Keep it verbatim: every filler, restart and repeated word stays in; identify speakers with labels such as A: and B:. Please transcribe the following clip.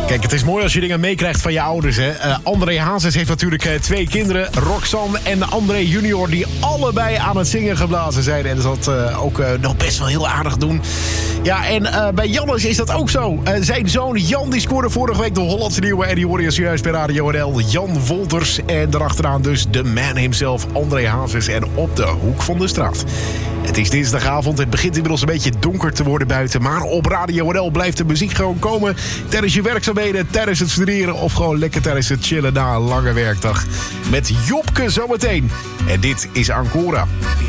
A: Kijk, het is mooi als je dingen meekrijgt van je ouders. Hè? Uh, André Hazes heeft natuurlijk uh, twee kinderen. Roxanne en André junior, die allebei aan het zingen geblazen zijn. En dat uh, ook uh, nog best wel heel aardig doen. Ja, en uh, bij Jannes is dat ook zo. Uh, zijn zoon Jan die scoorde vorige week de Hollandse nieuwe. En die hoorde je zojuist bij Radio N L. Jan Wolters. En daarachteraan dus de man himself, André Hazes. En op de hoek van de straat. Het is dinsdagavond. Het begint inmiddels een beetje donker te worden buiten. Maar op Radio N L blijft de muziek gewoon komen. Tijdens je werkzaamheden, tijdens het studeren of gewoon lekker tijdens het chillen na een lange werkdag. Met Jopke zometeen. En dit is Ancora.